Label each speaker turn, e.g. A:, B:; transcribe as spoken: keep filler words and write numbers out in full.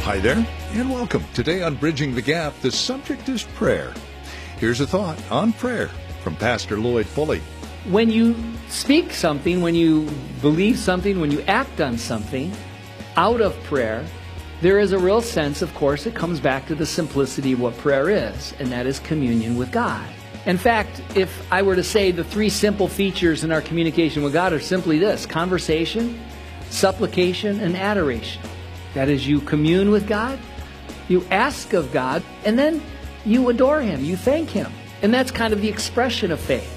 A: Hi there, and welcome. Today on Bridging the Gap, the subject is prayer. Here's a thought on prayer from Pastor Lloyd Foley.
B: When you speak something, when you believe something, when you act on something out of prayer, there is a real sense, of course, it comes back to the simplicity of what prayer is, and that is communion with God. In fact, if I were to say the three simple features in our communication with God are simply this: conversation, supplication, and adoration. That is, you commune with God, you ask of God, and then you adore Him, you thank Him. And that's kind of the expression of faith.